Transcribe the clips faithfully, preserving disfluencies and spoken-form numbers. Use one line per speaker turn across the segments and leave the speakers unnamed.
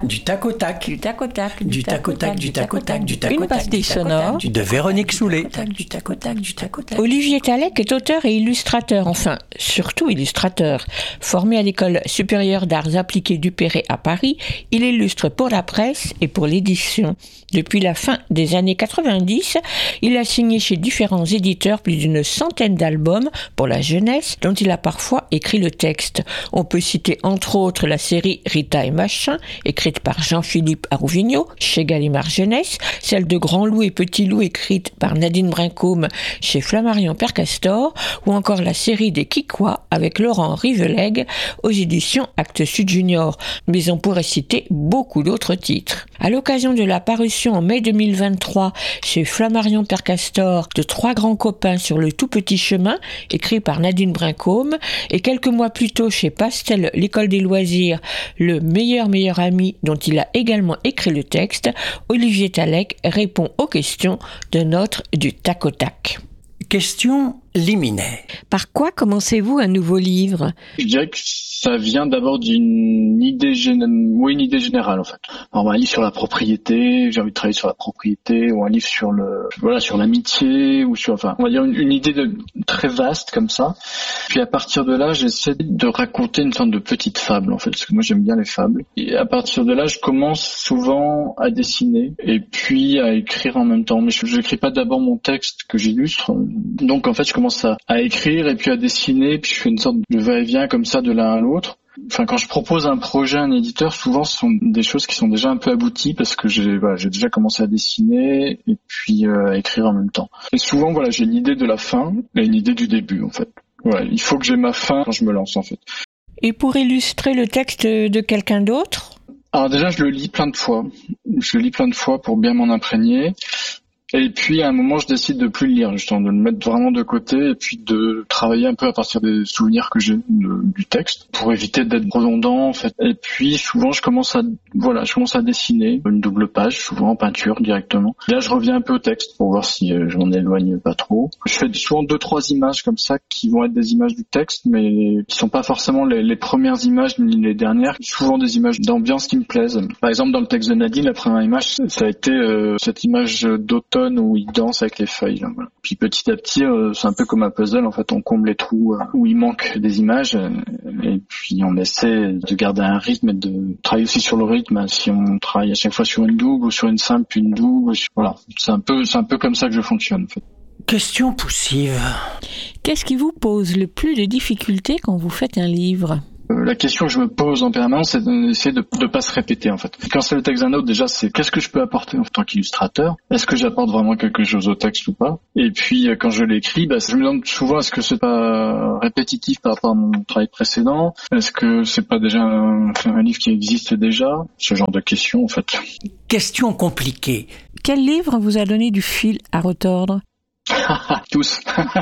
Du tac au tac.
Du tac au tac.
Du tac au tac, du tac au tac, du tac au tac.
Une pastille sonore.
De Véronique Soulet.
Du tac au tac, du tac au tac.
Olivier Tallec est auteur et illustrateur, enfin, surtout illustrateur. Formé à l'École supérieure d'arts appliqués du Perret à Paris, il illustre pour la presse et pour l'édition. Depuis la fin des années quatre-vingt-dix, il a signé chez différents éditeurs plus d'une centaine d'albums pour la jeunesse, dont il a parfois écrit le texte. On peut citer entre autres la série Rita et Machin, écrite par Jean-Philippe Arouvigno chez Gallimard Jeunesse, celle de Grand Loup et Petit Loup écrite par Nadine Brincombe chez Flammarion Père Castor, ou encore la série des Kikwa avec Laurent Rivelegue aux éditions Actes Sud Junior. Mais on pourrait citer beaucoup d'autres titres. À l'occasion de la parution en mai deux mille vingt-trois chez Flammarion Père Castor de Trois grands copains sur le tout petit chemin, écrit par Nadine Brincombe, et quelques mois plus tôt chez Pastel, l'école des loisirs, le meilleur meilleur ami dont il a également écrit le texte, Olivier Tallec répond aux questions de notre du tac au tac.
Question liminaire.
Par quoi commencez-vous un nouveau livre ?
Je dirais que ça vient d'abord d'une idée, gén... oui, une idée générale en fait. Alors, un livre sur la propriété, j'ai envie de travailler sur la propriété, ou un livre sur le, voilà, sur l'amitié, ou sur, enfin, on va dire une, une idée de... très vaste comme ça. Puis à partir de là, j'essaie de raconter une sorte de petite fable en fait, parce que moi j'aime bien les fables. Et à partir de là, je commence souvent à dessiner et puis à écrire en même temps. Mais je n'écris pas d'abord mon texte que j'illustre. Donc en fait, je commence à, à écrire et puis à dessiner, puis je fais une sorte de va-et-vient comme ça de l'un à l'autre. Enfin, quand je propose un projet à un éditeur, souvent ce sont des choses qui sont déjà un peu abouties parce que j'ai, voilà, j'ai déjà commencé à dessiner et puis euh, à écrire en même temps. Et souvent, voilà, j'ai l'idée de la fin et une idée du début en fait. Voilà, il faut que j'ai ma fin quand je me lance en fait.
Et pour illustrer le texte de quelqu'un d'autre ?
Alors déjà, je le lis plein de fois. Je le lis plein de fois pour bien m'en imprégner. Et puis à un moment, je décide de plus le lire, justement, de le mettre vraiment de côté et puis de travailler un peu à partir des souvenirs que j'ai de, du texte pour éviter d'être redondant en fait. Et puis souvent, je commence à voilà, je commence à dessiner une double page, souvent en peinture directement. Et là, je reviens un peu au texte pour voir si euh, je m'en éloigne pas trop. Je fais souvent deux trois images comme ça qui vont être des images du texte, mais qui sont pas forcément les, les premières images ni les dernières. Souvent des images d'ambiance qui me plaisent. Par exemple, dans le texte de Nadine, la première image, ça a été euh, cette image d'automne où il danse avec les feuilles. Là, voilà. Puis petit à petit, euh, c'est un peu comme un puzzle. En fait, on comble les trous euh, où il manque des images, euh, et puis on essaie de garder un rythme et de travailler aussi sur le rythme. Si on travaille à chaque fois sur une double ou sur une simple puis une double, voilà, c'est un peu, c'est un peu comme ça que je fonctionne. En fait.
Question poussive.
Qu'est-ce qui vous pose le plus de difficultés quand vous faites un livre ?
La question que je me pose en permanence, c'est d'essayer de ne pas se répéter en fait. Quand c'est le texte d'un autre, déjà, c'est qu'est-ce que je peux apporter en tant qu'illustrateur ? Est-ce que j'apporte vraiment quelque chose au texte ou pas ? Et puis quand je l'écris, bah, je me demande souvent est-ce que c'est pas répétitif par rapport à mon travail précédent ? Est-ce que c'est pas déjà un, un livre qui existe déjà ? Ce genre de questions en fait.
Question compliquée.
Quel livre vous a donné du fil à retordre ?
Tous.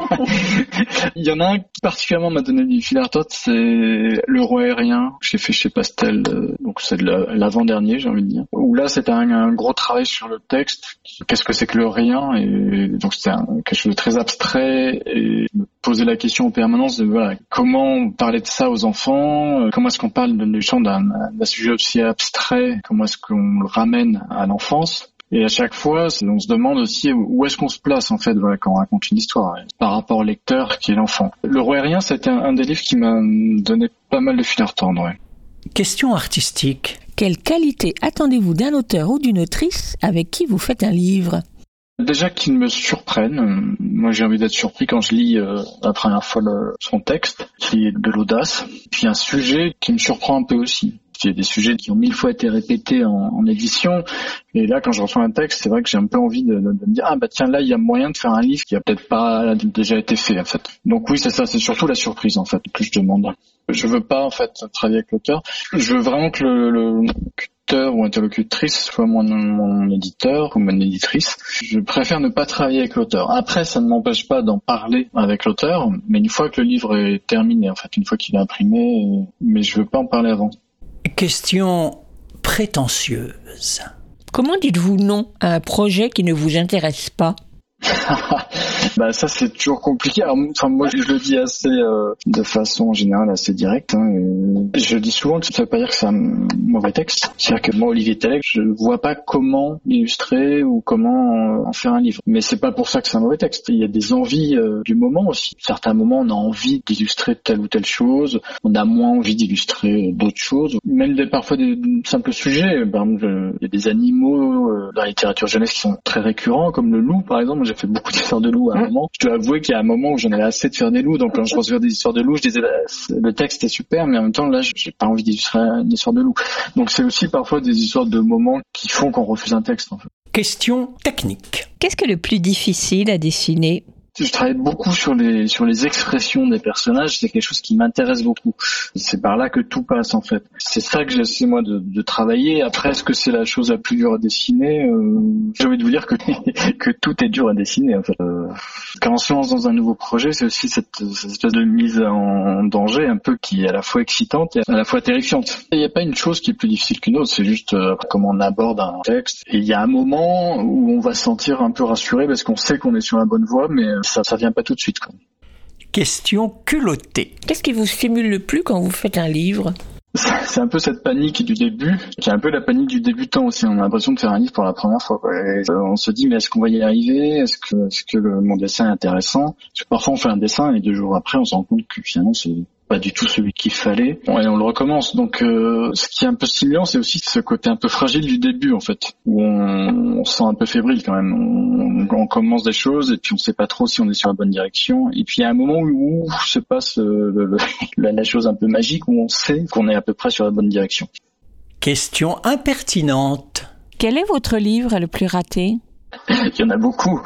Il y en a un qui particulièrement m'a donné du fil à retordre, c'est Le Roi Aérien, que j'ai fait chez Pastel, donc c'est de l'avant-dernier, j'ai envie de dire. Où là, c'était un, un gros travail sur le texte. Qu'est-ce que c'est que le rien ? Et donc c'était un, quelque chose de très abstrait et me poser la question en permanence de voilà, comment parler de ça aux enfants ? Comment est-ce qu'on parle du champ d'un, d'un sujet aussi abstrait ? Comment est-ce qu'on le ramène à l'enfance ? Et à chaque fois, on se demande aussi où est-ce qu'on se place en fait voilà, quand on raconte une histoire par rapport au lecteur qui est l'enfant. Le Roi Aérien, c'était un, un des livres qui m'a donné pas mal de fil à retordre. Ouais.
Question artistique.
Quelle qualité attendez-vous d'un auteur ou d'une autrice avec qui vous faites un livre ?
Déjà qu'il me surprenne. Moi, j'ai envie d'être surpris quand je lis euh, la première fois le, son texte, qui est de l'audace. Puis un sujet qui me surprend un peu aussi. Il y a des sujets qui ont mille fois été répétés en, en édition. Et là, quand je reçois un texte, c'est vrai que j'ai un peu envie de, de, de me dire « Ah bah tiens, là, il y a moyen de faire un livre qui a peut-être pas déjà été fait, en fait. » Donc oui, c'est ça, c'est surtout la surprise, en fait, que je demande. Je veux pas, en fait, travailler avec l'auteur. Je veux vraiment que le, le locuteur ou interlocutrice soit mon, mon éditeur ou mon éditrice. Je préfère ne pas travailler avec l'auteur. Après, ça ne m'empêche pas d'en parler avec l'auteur, mais une fois que le livre est terminé, en fait, une fois qu'il est imprimé, mais je veux pas en parler avant.
Question prétentieuse.
Comment dites-vous non à un projet qui ne vous intéresse pas ?
Bah ça c'est toujours compliqué. Alors, enfin moi je le dis assez euh, de façon générale assez directe. Hein, et je dis souvent que ça veut pas dire que c'est un mauvais texte. C'est-à-dire que moi Olivier Tallec, je vois pas comment illustrer ou comment en faire un livre. Mais c'est pas pour ça que c'est un mauvais texte. Il y a des envies euh, du moment aussi. À certains moments on a envie d'illustrer telle ou telle chose, on a moins envie d'illustrer d'autres choses. Même des, parfois des simples sujets. Par exemple, il y a des animaux euh, dans la littérature jeunesse qui sont très récurrents, comme le loup par exemple. J'ai fait beaucoup d'histoires de loup à un moment. Je dois avouer qu'il y a un moment où j'en avais assez de faire des loups, donc quand je recevais des histoires de loups, je disais bah, le texte est super, mais en même temps là j'ai pas envie d'illustrer une histoire de loup. Donc c'est aussi parfois des histoires de moments qui font qu'on refuse un texte en fait.
Question technique.
Qu'est-ce que le plus difficile à dessiner ?
Je travaille beaucoup sur les sur les expressions des personnages, c'est quelque chose qui m'intéresse beaucoup. C'est par là que tout passe en fait. C'est ça que j'essaie moi de, de travailler. Après, est-ce que c'est la chose la plus dure à dessiner euh, J'ai envie de vous dire que que tout est dur à dessiner en fait. Euh, quand on se lance dans un nouveau projet, c'est aussi cette, cette espèce de mise en danger un peu qui est à la fois excitante et à la fois terrifiante. Il n'y a pas une chose qui est plus difficile qu'une autre, c'est juste euh, comment on aborde un texte. Et il y a un moment où on va se sentir un peu rassuré parce qu'on sait qu'on est sur la bonne voie, mais ça ça vient pas tout de suite quoi.
Question culottée.
Qu'est-ce qui vous stimule le plus quand vous faites un livre ?
C'est un peu cette panique du début, qui est un peu la panique du débutant aussi. On a l'impression de faire un livre pour la première fois, quoi. Et on se dit mais est-ce qu'on va y arriver ? Est-ce que, est-ce que le, mon dessin est intéressant ? Parce que parfois on fait un dessin et deux jours après on se rend compte que finalement c'est pas du tout celui qu'il fallait. Bon, et on le recommence. Donc, euh, ce qui est un peu stimulant, c'est aussi ce côté un peu fragile du début, en fait, où on, on se sent un peu fébrile quand même. On, on commence des choses et puis on sait pas trop si on est sur la bonne direction. Et puis il y a un moment où, où se passe euh, le, le, la, la chose un peu magique, où on sait qu'on est à peu près sur la bonne direction.
Question impertinente.
Quel est votre livre le plus raté ?
Il y en a beaucoup.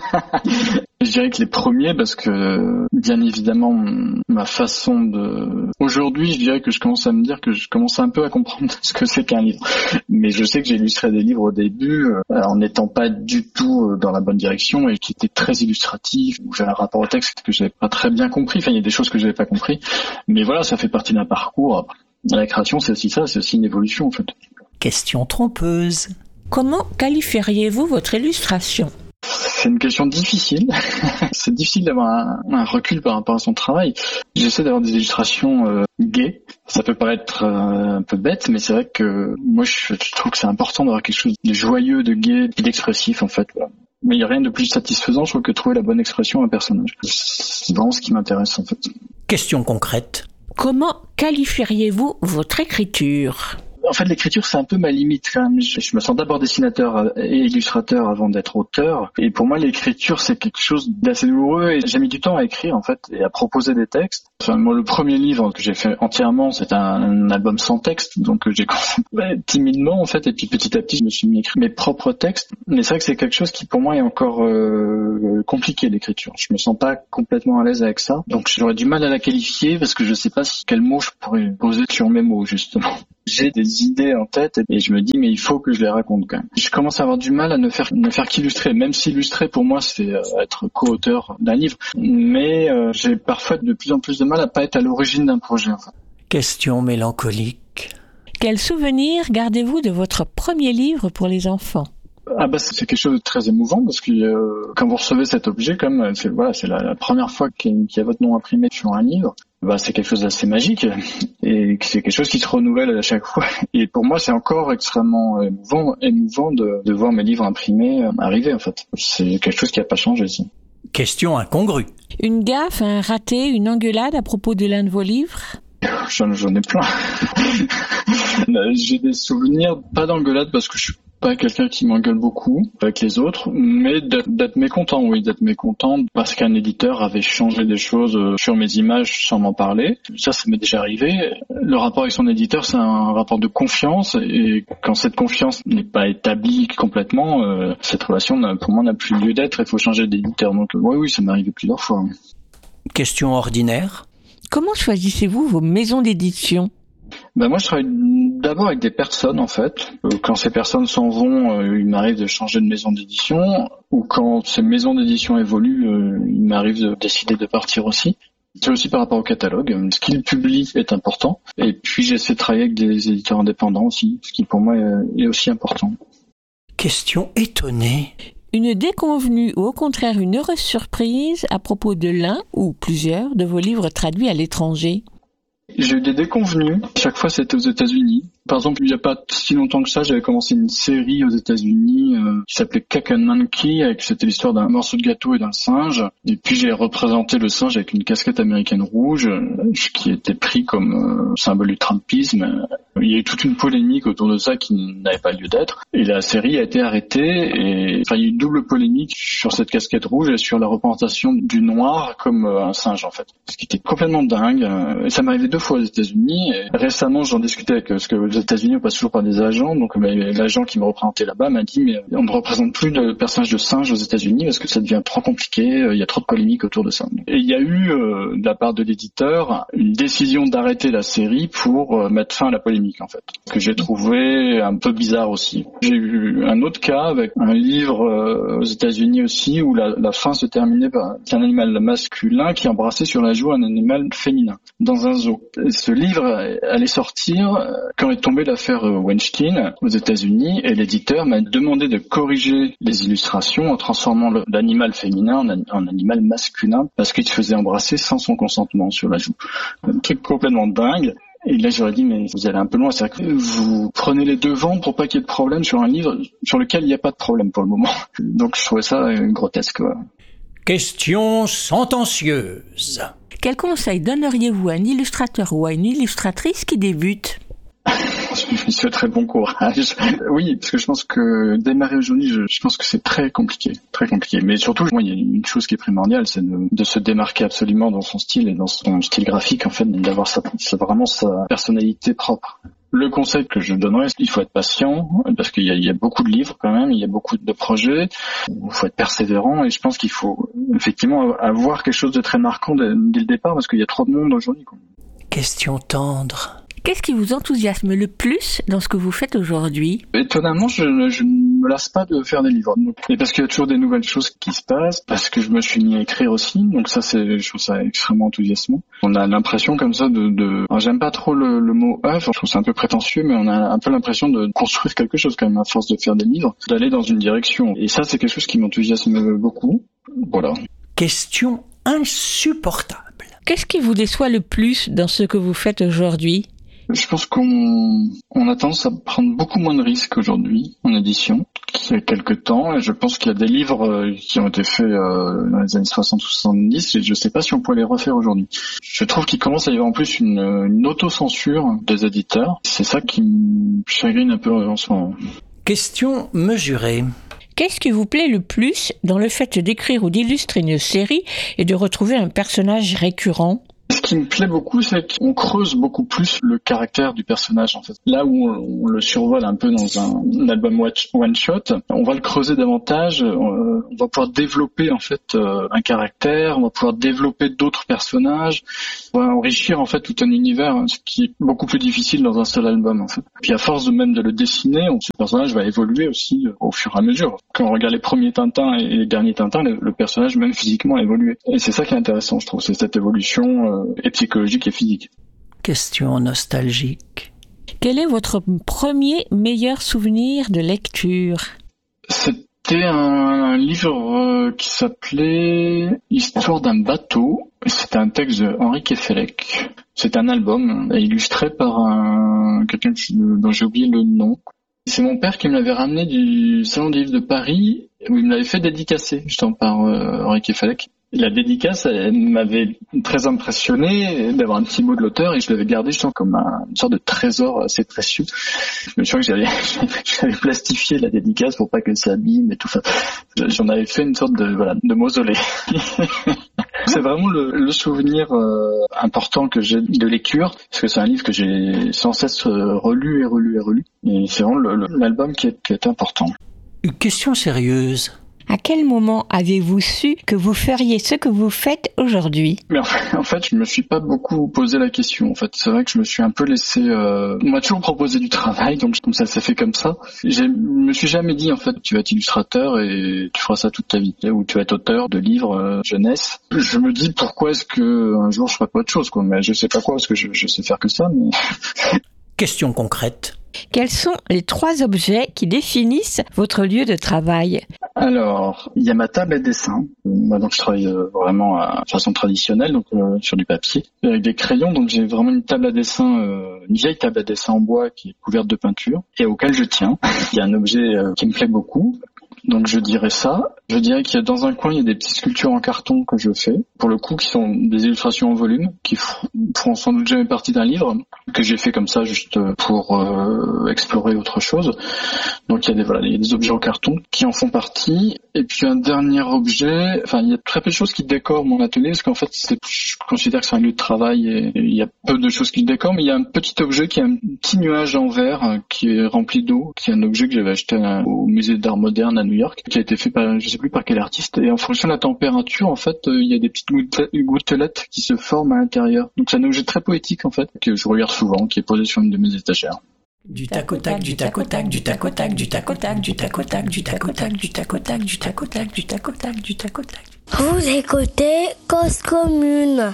Je dirais que les premiers, parce que bien évidemment ma façon de... Aujourd'hui, je dirais que je commence à me dire que je commence un peu à comprendre ce que c'est qu'un livre. Mais je sais que j'ai illustré des livres au début euh, en n'étant pas du tout dans la bonne direction et qui étaient très illustratifs, où j'avais un rapport au texte que j'avais pas très bien compris. Enfin, il y a des choses que j'avais pas compris. Mais voilà, ça fait partie d'un parcours. La création, c'est aussi ça, c'est aussi une évolution en fait.
Question trompeuse.
Comment qualifieriez-vous votre illustration ?
C'est une question difficile. C'est difficile d'avoir un, un recul par rapport à son travail. J'essaie d'avoir des illustrations euh, gaies. Ça peut paraître euh, un peu bête, mais c'est vrai que moi je, je trouve que c'est important d'avoir quelque chose de joyeux, de gai, d'expressif en fait. Voilà. Mais il n'y a rien de plus satisfaisant, je trouve, que trouver la bonne expression à un personnage. C'est vraiment ce qui m'intéresse en fait.
Question concrète.
Comment qualifieriez-vous votre écriture ?
En fait, l'écriture, c'est un peu ma limite quand même. Je, je me sens d'abord dessinateur et illustrateur avant d'être auteur. Et pour moi, l'écriture, c'est quelque chose d'assez douloureux. Et j'ai mis du temps à écrire, en fait, et à proposer des textes. Enfin, moi, le premier livre que j'ai fait entièrement, c'est un, un album sans texte. Donc, j'ai commencé timidement, en fait. Et puis, petit à petit, je me suis mis à écrire mes propres textes. Mais c'est vrai que c'est quelque chose qui, pour moi, est encore euh, compliqué, l'écriture. Je me sens pas complètement à l'aise avec ça. Donc, j'aurais du mal à la qualifier parce que je sais pas si, quels mots je pourrais poser sur mes mots, justement. J'ai des idées en tête et je me dis mais il faut que je les raconte quand même. Je commence à avoir du mal à ne faire ne faire qu'illustrer, même si illustrer pour moi c'est être co-auteur d'un livre, mais euh, j'ai parfois de plus en plus de mal à pas être à l'origine d'un projet. Enfin.
Question mélancolique.
Quel souvenir gardez-vous de votre premier livre pour les enfants ?
Ah bah c'est quelque chose de très émouvant parce que euh, quand vous recevez cet objet, comme c'est voilà c'est la, la première fois qu'il y a votre nom imprimé sur un livre. Bah, c'est quelque chose d'assez magique et c'est quelque chose qui se renouvelle à chaque fois. Et pour moi, c'est encore extrêmement émouvant, émouvant de, de voir mes livres imprimés arriver, en fait. C'est quelque chose qui n'a pas changé ici.
Question incongrue.
Une gaffe, un raté, une engueulade à propos de l'un de vos livres ?
J'en, j'en ai plein. J'ai des souvenirs, pas d'engueulade parce que je suis pas quelqu'un qui m'engueule beaucoup avec les autres, mais d'être, d'être mécontent, oui, d'être mécontent parce qu'un éditeur avait changé des choses sur mes images sans m'en parler. Ça, ça m'est déjà arrivé. Le rapport avec son éditeur, c'est un rapport de confiance et quand cette confiance n'est pas établie complètement, euh, cette relation, pour moi, n'a plus lieu d'être. Il faut changer d'éditeur. Donc, oui, oui, ça m'est arrivé plusieurs fois. Question
ordinaire.
Comment choisissez-vous vos maisons d'édition ?
Ben moi, je travaille d'abord avec des personnes, en fait. Quand ces personnes s'en vont, euh, il m'arrive de changer de maison d'édition. Ou quand ces maisons d'édition évoluent, euh, il m'arrive de décider de partir aussi. C'est aussi par rapport au catalogue. Ce qu'ils publient est important. Et puis, j'essaie de travailler avec des éditeurs indépendants aussi, ce qui pour moi est aussi important.
Question étonnée.
Une déconvenue ou au contraire une heureuse surprise à propos de l'un ou plusieurs de vos livres traduits à l'étranger?
J'ai eu des déconvenues. Chaque fois, c'était aux États-Unis. Par exemple, il n'y a pas si longtemps que ça, j'avais commencé une série aux États-Unis euh, qui s'appelait Cake and Monkey, avec c'était l'histoire d'un morceau de gâteau et d'un singe. Et puis j'ai représenté le singe avec une casquette américaine rouge, euh, qui était pris comme euh, symbole du Trumpisme. Il y a eu toute une polémique autour de ça qui n'avait pas lieu d'être. Et la série a été arrêtée. Et enfin, il y a eu une double polémique sur cette casquette rouge et sur la représentation du noir comme euh, un singe, en fait. Ce qui était complètement dingue. Et ça m'est arrivé deux fois aux États-Unis. Et récemment, j'en discutais avec euh, ce que aux États-Unis, on passe toujours par des agents. Donc, bah, l'agent qui me représentait là-bas m'a dit, mais on ne représente plus de personnages de singes aux États-Unis parce que ça devient trop compliqué. Il y a trop de polémiques autour de ça. Et il y a eu, euh, de la part de l'éditeur, une décision d'arrêter la série pour euh, mettre fin à la polémique, en fait, que j'ai trouvé un peu bizarre aussi. J'ai eu un autre cas avec un livre euh, aux États-Unis aussi où la, la fin se terminait par un animal masculin qui embrassait sur la joue un animal féminin dans un zoo. Et ce livre allait sortir quand est tombée l'affaire Weinstein aux États-Unis et l'éditeur m'a demandé de corriger les illustrations en transformant l'animal féminin en, en animal masculin parce qu'il se faisait embrasser sans son consentement sur la joue. Un truc complètement dingue. Et là, j'aurais dit, mais vous allez un peu loin. C'est-à-dire que vous prenez les devants pour pas qu'il y ait de problème sur un livre sur lequel il n'y a pas de problème pour le moment. Donc, je trouvais ça grotesque. Ouais.
Question sentencieuse.
Quel conseil donneriez-vous à un illustrateur ou à une illustratrice qui débute?
Je lui souhaiterais bon courage. Oui, parce que je pense que démarrer aujourd'hui, je, je pense que c'est très compliqué, très compliqué. Mais surtout, moi, il y a une chose qui est primordiale, c'est de, de se démarquer absolument dans son style et dans son style graphique, en fait, d'avoir sa, sa, vraiment sa personnalité propre. Le conseil que je donnerais, il faut être patient, parce qu'il y a, il y a beaucoup de livres quand même, il y a beaucoup de projets, il faut être persévérant, et je pense qu'il faut effectivement avoir quelque chose de très marquant dès, dès le départ, parce qu'il y a trop de monde aujourd'hui, quoi.
Question tendre.
Qu'est-ce qui vous enthousiasme le plus dans ce que vous faites aujourd'hui?
Étonnamment, je, je ne me lasse pas de faire des livres. Et parce qu'il y a toujours des nouvelles choses qui se passent, parce que je me suis mis à écrire aussi, donc ça, c'est, je trouve ça extrêmement enthousiasmant. On a l'impression comme ça de... de... Alors, j'aime pas trop le, le mot œuvre, je trouve ça un peu prétentieux, mais on a un peu l'impression de construire quelque chose quand même à force de faire des livres, d'aller dans une direction. Et ça, c'est quelque chose qui m'enthousiasme beaucoup. Voilà.
Question insupportable.
Qu'est-ce qui vous déçoit le plus dans ce que vous faites aujourd'hui?
Je pense qu'on on a tendance à prendre beaucoup moins de risques aujourd'hui en édition qu'il y a quelques temps. Et je pense qu'il y a des livres qui ont été faits euh, dans les années soixante ou soixante-dix et je ne sais pas si on pourrait les refaire aujourd'hui. Je trouve qu'il commence à y avoir en plus une, une autocensure des éditeurs. C'est ça qui me chagrine un peu en ce moment.
Question mesurée.
Qu'est-ce qui vous plaît le plus dans le fait d'écrire ou d'illustrer une série et de retrouver un personnage récurrent?
Ce qui me plaît beaucoup, c'est qu'on creuse beaucoup plus le caractère du personnage, en fait. Là où on, on le survole un peu dans un, un album one-shot, on va le creuser davantage, on, on va pouvoir développer, en fait, euh, un caractère, on va pouvoir développer d'autres personnages, on va enrichir, en fait, tout un univers, hein, ce qui est beaucoup plus difficile dans un seul album, en fait. Puis à force de même de le dessiner, on, ce personnage va évoluer aussi euh, au fur et à mesure. Quand on regarde les premiers Tintins et les derniers Tintins, le, le personnage, même physiquement, a évolué. Et c'est ça qui est intéressant, je trouve, c'est cette évolution euh, et psychologique et physique.
Question nostalgique.
Quel est votre premier meilleur souvenir de lecture?
C'était un, un livre qui s'appelait Histoire d'un bateau. C'était un texte de Henri Kefelec. C'est un album illustré par un, quelqu'un dont j'ai oublié le nom. C'est mon père qui me l'avait ramené du Salon des livres de Paris, où il me l'avait fait dédicacer, justement, par euh, Henri Kefelec. La dédicace, elle m'avait très impressionné d'avoir un petit mot de l'auteur et je l'avais gardé justement comme un, une sorte de trésor assez précieux. Je me souviens que j'avais, j'avais plastifié la dédicace pour pas qu'elle s'abîme et tout ça. J'en avais fait une sorte de, voilà, de mausolée. C'est vraiment le, le souvenir euh, important que j'ai de lecture, parce que c'est un livre que j'ai sans cesse relu et relu et relu. Et c'est vraiment le, le, l'album qui est, qui est important.
Une question sérieuse.
À quel moment avez-vous su que vous feriez ce que vous faites aujourd'hui?
Mais en fait, je me suis pas beaucoup posé la question. En fait, c'est vrai que je me suis un peu laissé. Euh... On m'a toujours proposé du travail, donc comme ça s'est fait comme ça. Je me suis jamais dit en fait, tu vas être illustrateur et tu feras ça toute ta vie, ou tu vas être auteur de livres euh, jeunesse. Je me dis pourquoi est-ce que un jour je ferai pas autre chose, quoi. Mais je sais pas quoi, parce que je, je sais faire que ça. Mais...
Question concrète.
Quels sont les trois objets qui définissent votre lieu de travail?
Alors, il y a ma table à dessin. Moi, donc, je travaille euh, vraiment à façon traditionnelle, donc euh, sur du papier, avec des crayons. Donc, j'ai vraiment une table à dessin, euh, une vieille table à dessin en bois qui est couverte de peinture et auquel je tiens. Il y a un objet euh, qui me plaît beaucoup. Donc je dirais ça. Je dirais qu'il y a dans un coin, il y a des petites sculptures en carton que je fais, pour le coup, qui sont des illustrations en volume, qui feront sans doute jamais partie d'un livre, que j'ai fait comme ça juste pour euh, explorer autre chose. Donc il y a des voilà, il y a des objets en carton qui en font partie. Et puis un dernier objet, enfin il y a très peu de choses qui décorent mon atelier, parce qu'en fait c'est, je considère que c'est un lieu de travail et, et il y a peu de choses qui le décorent, mais il y a un petit objet qui est un petit nuage en verre euh, qui est rempli d'eau, qui est un objet que j'avais acheté à, au musée d'art moderne à New York, qui a été fait par, je sais plus par quel artiste, et en fonction de la température, en fait, euh, il y a des petites gouttelettes qui se forment à l'intérieur. Donc c'est un objet très poétique, en fait, que je regarde souvent, qui est posé sur une de mes étagères.
Du tac au tac, du tac au tac, du tac au tac, du tac au tac, du tac au tac, du tac au tac, du tac au tac, du tac au tac, du tac au tac, du tac au tac.
Vous écoutez Cause Commune.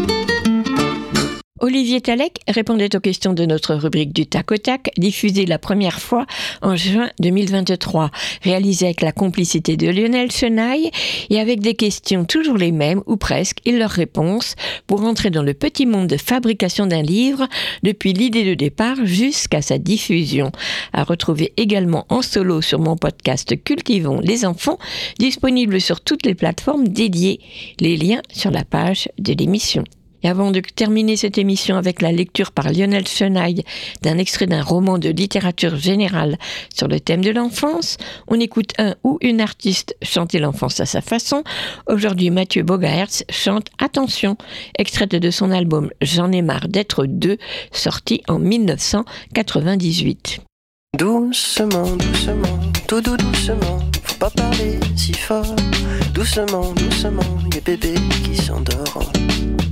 Olivier Talec répondait aux questions de notre rubrique du tac au tac, diffusée la première fois en juin deux mille vingt-trois, réalisée avec la complicité de Lionel Chenaille et avec des questions toujours les mêmes, ou presque, et leurs réponses, pour entrer dans le petit monde de fabrication d'un livre, depuis l'idée de départ jusqu'à sa diffusion. À retrouver également en solo sur mon podcast Cultivons les enfants, disponible sur toutes les plateformes dédiées. Les liens sur la page de l'émission. Et avant de terminer cette émission avec la lecture par Lionel Chenaille d'un extrait d'un roman de littérature générale sur le thème de l'enfance, on écoute un ou une artiste chanter l'enfance à sa façon. Aujourd'hui, Mathieu Bogaerts chante Attention, extraite de son album J'en ai marre d'être deux, sorti en dix-neuf cent quatre-vingt-dix-huit.
Doucement, doucement, tout doux doucement, faut pas parler si fort. Doucement, doucement, y'a bébé qui s'endort.